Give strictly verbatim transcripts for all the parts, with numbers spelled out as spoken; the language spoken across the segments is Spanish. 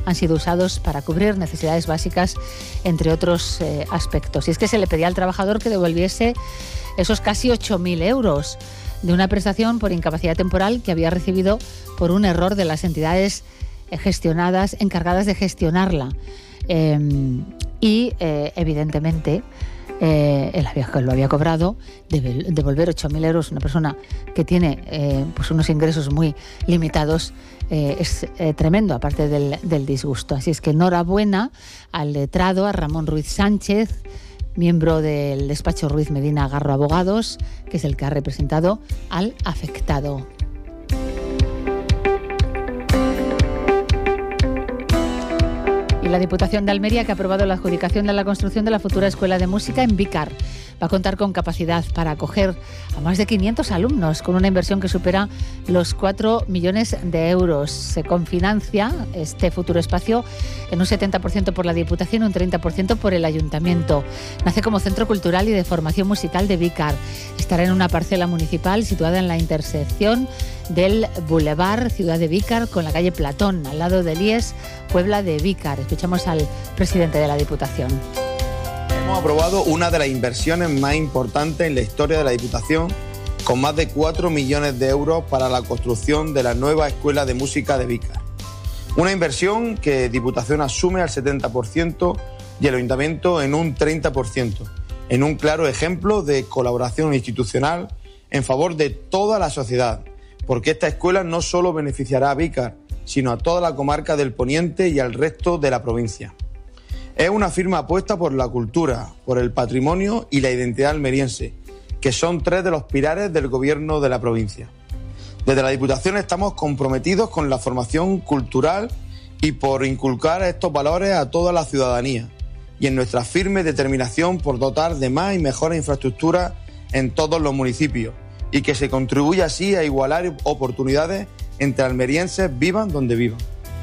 han sido usados para cubrir necesidades básicas, entre otros eh, aspectos. Y es que se le pedía al trabajador que devolviese esos casi ocho mil euros de una prestación por incapacidad temporal que había recibido por un error de las entidades gestionadas, encargadas de gestionarla. Eh, y, eh, evidentemente, eh, él había, lo había cobrado. Devolver ocho mil euros a una persona que tiene eh, pues unos ingresos muy limitados eh, es eh, tremendo, aparte del, del disgusto. Así es que enhorabuena al letrado, a Ramón Ruiz Sánchez, miembro del despacho Ruiz Medina Garro Abogados, que es el que ha representado al afectado. Y la Diputación de Almería, que ha aprobado la adjudicación de la construcción de la futura Escuela de Música en Vícar, va a contar con capacidad para acoger a más de quinientos alumnos, con una inversión que supera los cuatro millones de euros. Se confinancia este futuro espacio en un setenta por ciento por la Diputación y un treinta por ciento por el Ayuntamiento. Nace como centro cultural y de formación musical de Vícar. Estará en una parcela municipal situada en la intersección del Boulevard Ciudad de Vícar con la calle Platón, al lado del I E S Puebla de Vícar. Escuchamos al presidente de la Diputación. Hemos aprobado una de las inversiones más importantes en la historia de la Diputación, con más de cuatro millones de euros para la construcción de la nueva Escuela de Música de Vícar. Una inversión que Diputación asume al setenta por ciento y el Ayuntamiento en un treinta por ciento, en un claro ejemplo de colaboración institucional en favor de toda la sociedad, porque esta escuela no solo beneficiará a Vícar, sino a toda la comarca del Poniente y al resto de la provincia. Es una firme apuesta por la cultura, por el patrimonio y la identidad almeriense, que son tres de los pilares del gobierno de la provincia. Desde la Diputación estamos comprometidos con la formación cultural y por inculcar estos valores a toda la ciudadanía, y en nuestra firme determinación por dotar de más y mejores infraestructuras en todos los municipios, y que se contribuya así a igualar oportunidades entre almerienses, vivan donde vivan.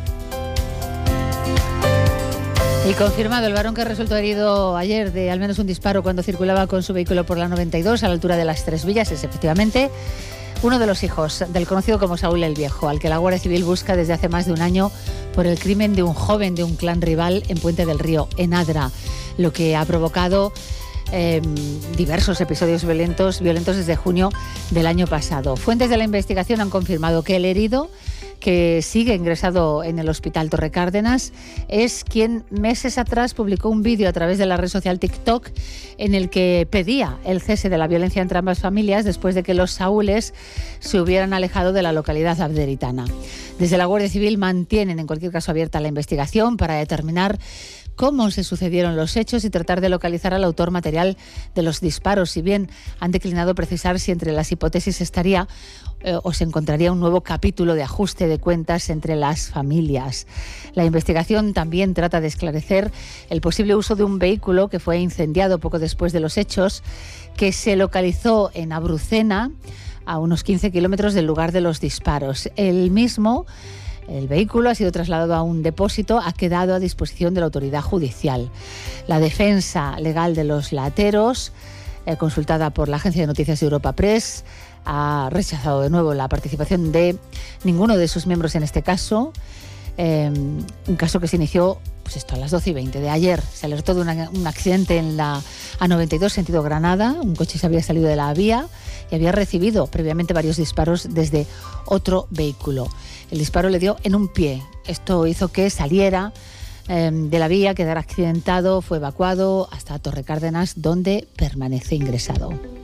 Y confirmado, el varón que resultó herido ayer de al menos un disparo cuando circulaba con su vehículo por la noventa y dos a la altura de las Tres Villas es efectivamente uno de los hijos del conocido como Saúl el Viejo, al que la Guardia Civil busca desde hace más de un año por el crimen de un joven de un clan rival en Puente del Río, en Adra, lo que ha provocado Eh, diversos episodios violentos, violentos desde junio del año pasado. Fuentes de la investigación han confirmado que el herido, que sigue ingresado en el hospital Torre Cárdenas, es quien meses atrás publicó un vídeo a través de la red social TikTok en el que pedía el cese de la violencia entre ambas familias después de que los Saúles se hubieran alejado de la localidad abderitana. Desde la Guardia Civil mantienen en cualquier caso abierta la investigación para determinar cómo se sucedieron los hechos y tratar de localizar al autor material de los disparos, si bien han declinado precisar si entre las hipótesis estaría eh, o se encontraría un nuevo capítulo de ajuste de cuentas entre las familias. La investigación también trata de esclarecer el posible uso de un vehículo que fue incendiado poco después de los hechos, que se localizó en Abrucena, a unos quince kilómetros del lugar de los disparos. El mismo El vehículo ha sido trasladado a un depósito, ha quedado a disposición de la autoridad judicial. La defensa legal de los lateros, eh, consultada por la agencia de noticias Europa Press, ha rechazado de nuevo la participación de ninguno de sus miembros en este caso. Eh, un caso que se inició pues esto, a las doce y veinte de ayer. Se alertó de una, un accidente en la A noventa y dos sentido Granada. Un coche se había salido de la vía y había recibido previamente varios disparos desde otro vehículo. El disparo le dio en un pie. Esto hizo que saliera eh, de la vía, quedara accidentado, fue evacuado hasta Torre Cárdenas, donde permanece ingresado.